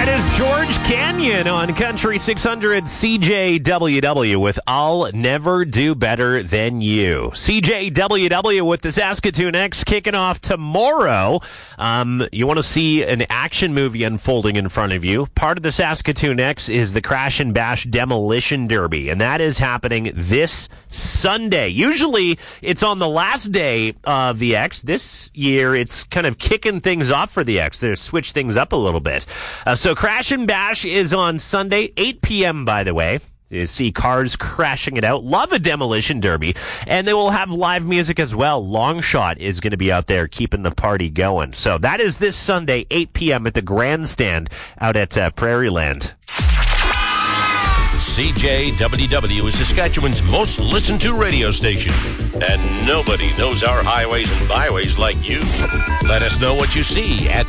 That is George Canyon on Country 600 CJWW with I'll Never Do Better Than You. CJWW with the Saskatoon X kicking off tomorrow. You want to see an action movie unfolding in front of you. Part of the Saskatoon X is the Crash and Bash Demolition Derby, and that is happening this Sunday. Usually it's on the last day of the X. This year it's kind of kicking things off for the X. They're switched things up a little bit. So Crash and Bash is on Sunday, 8 p.m., by the way. You see cars crashing it out. Love a demolition derby. And they will have live music as well. Longshot is going to be out there keeping the party going. So that is this Sunday, 8 p.m. at the Grandstand out at Prairieland. CJWW is Saskatchewan's most listened to radio station. And nobody knows our highways and byways like you. Let us know what you see at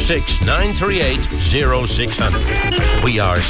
306-938-0600. We are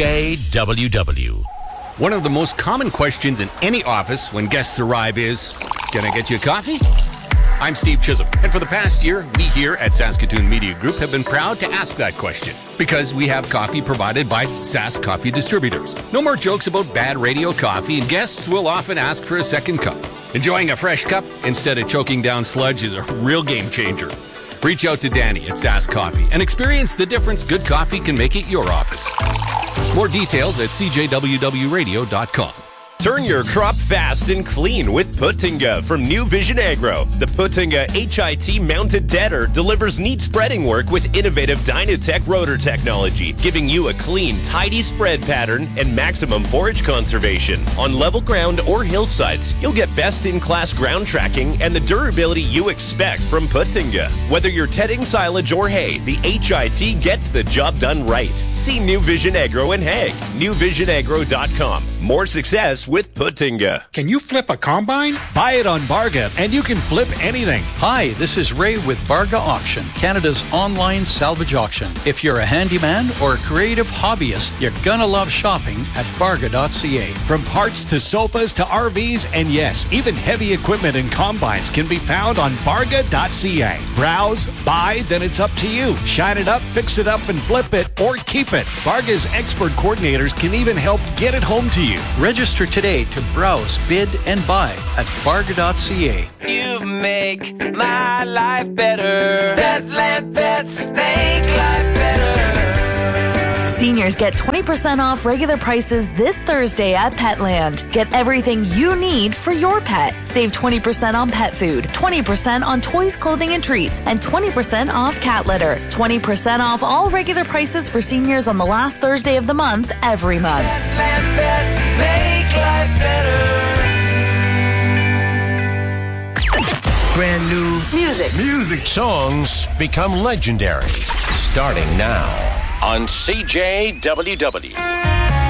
CJWW. One of the most common questions in any office when guests arrive is, "Can I get you a coffee?" I'm Steve Chisholm, and for the past year, we here at Saskatoon Media Group have been proud to ask that question because we have coffee provided by Sask Coffee Distributors. No more jokes about bad radio coffee, and guests will often ask for a second cup. Enjoying a fresh cup instead of choking down sludge is a real game changer. Reach out to Danny at Sask Coffee and experience the difference good coffee can make at your office. More details at cjwwradio.com. Turn your crop fast and clean with Putinga from New Vision Agro. The Putinga HIT mounted deader delivers neat spreading work with innovative Dynatech rotor technology, giving you a clean, tidy spread pattern and maximum forage conservation. On level ground or hillsides, you'll get best-in-class ground tracking and the durability you expect from Putinga. Whether you're tedding silage or hay, the HIT gets the job done right. See New Vision Agro in Hague. NewVisionAgro.com. More success with Putinga. Can you flip a combine? Buy it on Barga, and you can flip anything. Hi, this is Ray with Barga Auction, Canada's online salvage auction. If you're a handyman or a creative hobbyist, you're gonna love shopping at Barga.ca. From parts to sofas to RVs, and yes, even heavy equipment and combines can be found on Barga.ca. Browse, buy, then it's up to you. Shine it up, fix it up, and flip it, or keep it. Barga's expert coordinators can even help get it home to you. Register today to browse, bid, and buy at Barga.ca. You make my life better. Petland Pets make life better. Seniors get 20% off regular prices this Thursday at Petland. Get everything you need for your pet. Save 20% on pet food, 20% on toys, clothing, and treats, and 20% off cat litter. 20% off all regular prices for seniors on the last Thursday of the month every month. Petland Pets make life better. Brand new Music. songs become legendary. Starting now on CJWW.